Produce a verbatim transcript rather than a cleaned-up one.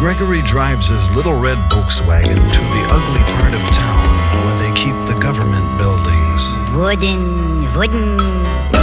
Gregory drives his little red Volkswagen to the ugly part of town where they keep the government buildings. Wooden, wooden.